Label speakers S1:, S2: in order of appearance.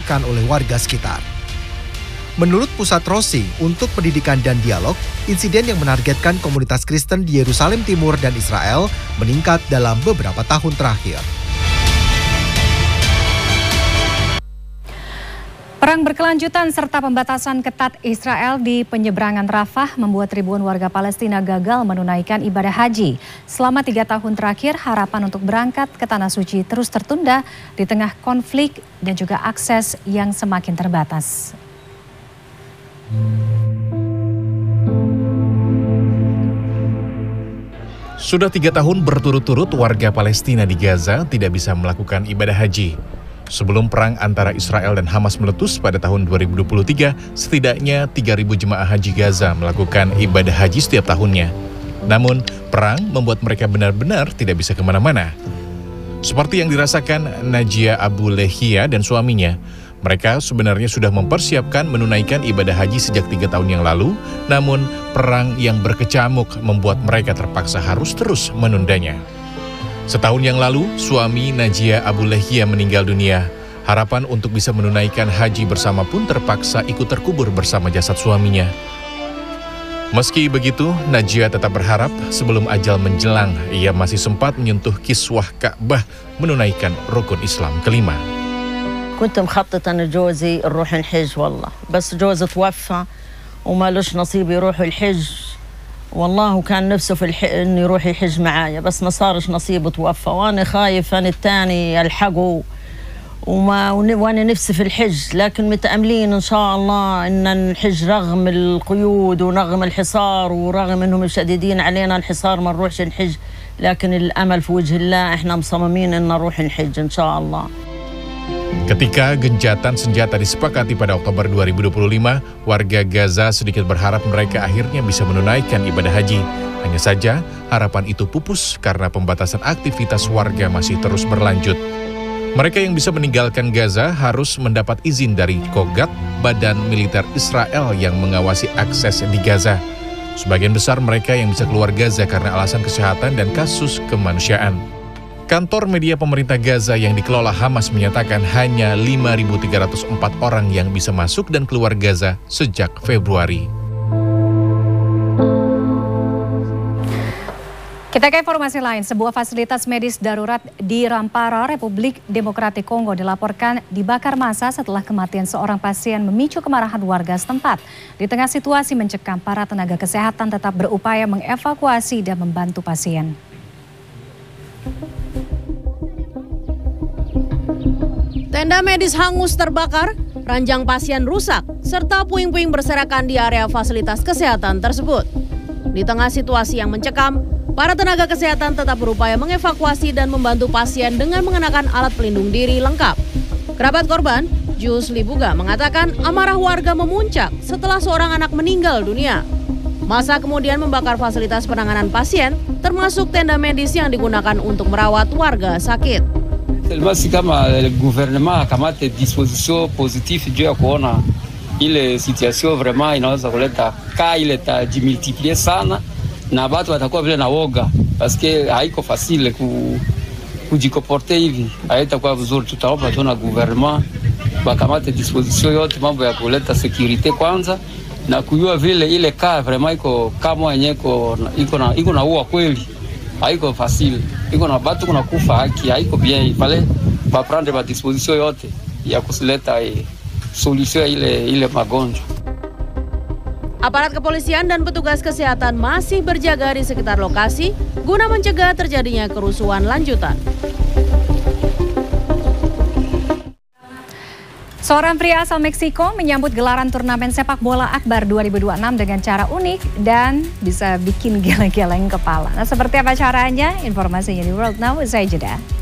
S1: dirasakan oleh warga sekitar. Menurut Pusat Rosi untuk Pendidikan dan Dialog, insiden yang menargetkan komunitas Kristen di Yerusalem Timur dan Israel meningkat dalam beberapa tahun terakhir.
S2: Perang berkelanjutan serta pembatasan ketat Israel di penyeberangan Rafah membuat ribuan warga Palestina gagal menunaikan ibadah haji. Selama 3 tahun terakhir, harapan untuk berangkat ke Tanah Suci terus tertunda di tengah konflik dan juga akses yang semakin terbatas.
S3: Sudah 3 tahun berturut-turut warga Palestina di Gaza tidak bisa melakukan ibadah haji. Sebelum perang antara Israel dan Hamas meletus pada tahun 2023, setidaknya 3.000 jemaah haji Gaza melakukan ibadah haji setiap tahunnya. Namun, perang membuat mereka benar-benar tidak bisa kemana-mana. Seperti yang dirasakan Najia Abu Lehia dan suaminya, mereka sebenarnya sudah mempersiapkan menunaikan ibadah haji sejak 3 tahun yang lalu, namun perang yang berkecamuk membuat mereka terpaksa harus terus menundanya. Setahun yang lalu, suami Najia Abu Lehia meninggal dunia. Harapan untuk bisa menunaikan haji bersama pun terpaksa ikut terkubur bersama jasad suaminya. Meski begitu, Najia tetap berharap sebelum ajal menjelang, ia masih sempat menyentuh kiswah Ka'bah menunaikan rukun Islam kelima.
S4: كنت مخططة أن جوزي نروح الحج والله، بس جوزي توفى وما لوش نصيب يروح الحج، والله كان نفسه في إنه يروح يحج معايا، بس ما صارش نصيبه توفى، وأنا خايف أنا الثاني ألحقه وأنا نفسي في الحج، لكن متأملين إن شاء الله إن الحج رغم القيود ورغم الحصار ورغم إنهم مشددين علينا الحصار ما نروحش الحج، لكن الأمل في وجه الله إحنا مصممين إن نروح الحج إن شاء الله.
S3: Ketika gencatan senjata disepakati pada Oktober 2025, warga Gaza sedikit berharap mereka akhirnya bisa menunaikan ibadah haji. Hanya saja, harapan itu pupus karena pembatasan aktivitas warga masih terus berlanjut. Mereka yang bisa meninggalkan Gaza harus mendapat izin dari Kogat, badan militer Israel yang mengawasi akses di Gaza. Sebagian besar mereka yang bisa keluar Gaza karena alasan kesehatan dan kasus kemanusiaan. Kantor media pemerintah Gaza yang dikelola Hamas menyatakan hanya 5.304 orang yang bisa masuk dan keluar Gaza sejak Februari.
S2: Kita ke informasi lain, sebuah fasilitas medis darurat di Rampara, Republik Demokratik Kongo dilaporkan dibakar massa setelah kematian seorang pasien memicu kemarahan warga setempat. Di tengah situasi mencekam, para tenaga kesehatan tetap berupaya mengevakuasi dan membantu pasien.
S5: Tenda medis hangus terbakar, ranjang pasien rusak, serta puing-puing berserakan di area fasilitas kesehatan tersebut. Di tengah situasi yang mencekam, para tenaga kesehatan tetap berupaya mengevakuasi dan membantu pasien dengan mengenakan alat pelindung diri lengkap. Kerabat korban, Jus Libuga, mengatakan amarah warga memuncak setelah seorang anak meninggal dunia. Massa kemudian membakar fasilitas penanganan pasien, termasuk tenda medis yang digunakan untuk merawat warga sakit.
S6: Basi kama gouvernement akamate disposition positif juu ya kuona ile situation vraiment inaweza kuleta ile tajimultiplie sana na watu watakuwa vile na woga paske haiko facile kujikoporte hivi, haitakuwa vizuri. Tutaomba tu na gouvernement bakamate disposition yote mambo ya kuleta security kwanza na kujua vile ile vraiment iko kama yenyewe iko na uwa kweli, haiko facile, iko na batu kuna kufa haki, haiko bien. Pale baprendre ba disposition yote ya kusileta solution ile magonjwa.
S5: Aparat kepolisian dan petugas kesehatan masih berjaga di sekitar lokasi guna mencegah terjadinya kerusuhan lanjutan.
S2: Seorang pria asal Meksiko menyambut gelaran turnamen sepak bola Akbar 2026 dengan cara unik dan bisa bikin geleng-geleng kepala. Nah, seperti apa caranya? Informasinya di World Now, usai jeda.